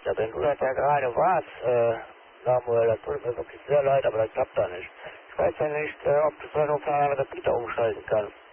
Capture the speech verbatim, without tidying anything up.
Ja, wenn du das ja gerade warst, äh, Samuel, das tut mir wirklich sehr leid, aber das klappt da nicht. Ich weiß ja nicht, äh, ob du vielleicht auf eine andere Repeater umschalten kannst.